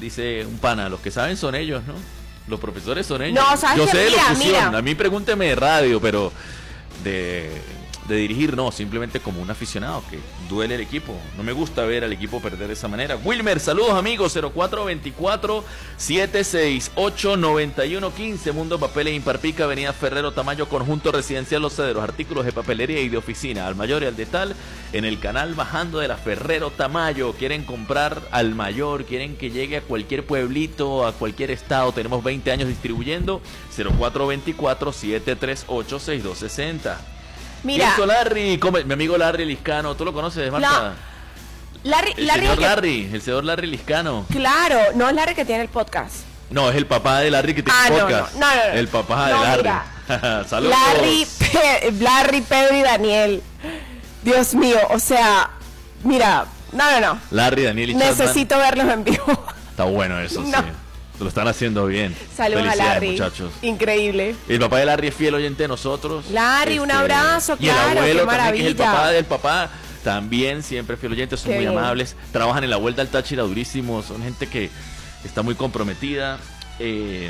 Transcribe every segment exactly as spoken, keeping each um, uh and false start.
dice un pana, los que saben son ellos, ¿no? Los profesores son ellos. No, ¿sabes Yo qué? sé de Mira, locución, mira. a mí pregúnteme de radio, pero de, de dirigir no, simplemente como un aficionado que duele el equipo. No me gusta ver al equipo perder de esa manera. Wilmer, saludos amigos, cero cuatro dos cuatro, siete seis ocho, nueve uno uno cinco, Mundo Papeles Imparpica, Avenida Ferrero Tamayo, Conjunto Residencial Los Cedros, artículos de papelería y de oficina, al mayor y al de tal, en el canal bajando de la Ferrero Tamayo. Quieren comprar al mayor, quieren que llegue a cualquier pueblito, a cualquier estado, tenemos veinte años distribuyendo, cero cuatro dos cuatro, siete tres ocho, seis dos seis cero. Mira. ¿Quién es Larry? ¿Cómo? Mi amigo Larry Liscano, ¿tú lo conoces, Marta? No. Larry, el Larry señor que... Larry, el señor Larry Liscano. Claro, no es Larry que tiene el podcast. No, es el papá de Larry que tiene Ah, el no, podcast. no, no, no, no. El papá No, de Larry. mira. Saludos. Larry, Pe- Larry, Pedro y Daniel. Dios mío, o sea, mira, no, no, no. Larry, Daniel y Chapman. Necesito verlos en vivo. Está bueno eso, No. sí. Lo están haciendo bien. Saludos a Felicidades, Larry. muchachos. Increíble. El papá de Larry es fiel oyente de nosotros. Larry, un abrazo, y el claro, abuelo qué también, que es el maravilla. papá del papá, también siempre fiel oyente, son Qué muy bien. amables. Trabajan en la Vuelta al Táchira durísimo, son gente que está muy comprometida. Eh...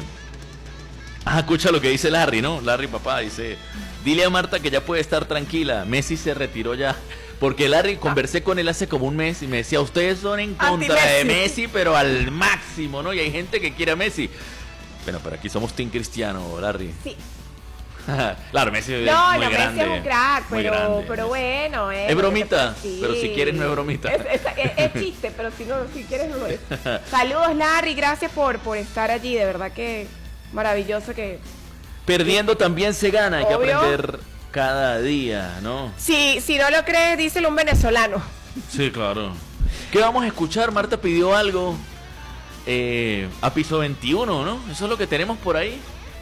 Ah, escucha lo que dice Larry, ¿no? Larry papá dice, dile a Marta que ya puede estar tranquila, Messi se retiró ya. Porque Larry, conversé con él hace como un mes y me decía, ustedes son en contra de Anti-Messi. Messi, pero al máximo, ¿no? Y hay gente que quiere a Messi. Bueno, pero aquí somos team cristiano, Larry. Sí. Claro, Messi es No, muy no, grande. Messi es un crack, muy pero, grande. pero bueno. Es, Es bromita, sí. pero si quieres no es bromita. Es, es- es- es chiste, pero si, no, si quieres no lo es. Saludos, Larry, gracias por, por estar allí, de verdad que maravilloso que... Perdiendo también se gana, hay que Obvio. aprender cada día, ¿no? Si, si no lo crees, díselo a un venezolano. Sí, claro. ¿Qué vamos a escuchar? Marta pidió algo eh, a piso veintiuno, ¿no? Eso es lo que tenemos por ahí.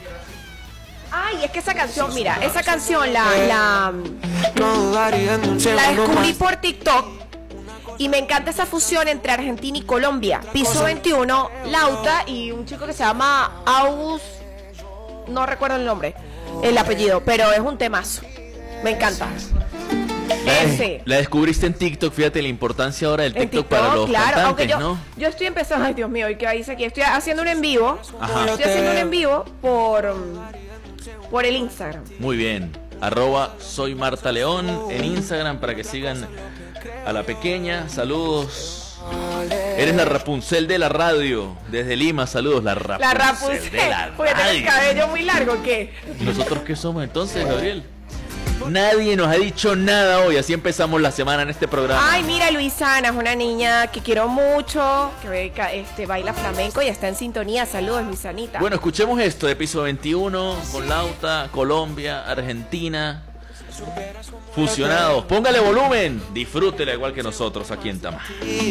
Ay, es que esa canción, mira, esa canción la, la, No dudaría en un la segundo descubrí más. por TikTok y me encanta esa fusión entre Argentina y Colombia. Piso veintiuno, Lauta y un chico que se llama August, no recuerdo el nombre, el apellido, pero es un temazo. Me encanta. La, Ese. la descubriste en TikTok, fíjate la importancia ahora del En TikTok, para los claro, aunque cantantes, yo, ¿no? yo estoy empezando, ay Dios mío, ¿y qué dice aquí? Estoy haciendo un en vivo, Ajá. estoy haciendo un en vivo por, mm, por el Instagram. Muy bien. Arroba soy Marta León en Instagram para que sigan a la pequeña. Saludos. Eres la Rapunzel de la radio. Desde Lima, saludos. La Rapunzel, La Rapunzel, de la porque tiene el radio. cabello muy largo, ¿o qué? ¿Y nosotros qué somos entonces, Gabriel? Nadie nos ha dicho nada hoy. Así empezamos la semana en este programa. Ay, mira, Luisana es una niña que quiero mucho, que ve- ca- este, baila flamenco y está en sintonía. Saludos, Luisanita. Bueno, escuchemos esto de piso veintiuno con Lauta, Colombia, Argentina. Fusionados. Póngale volumen. Disfrútela igual que nosotros aquí en Tamá.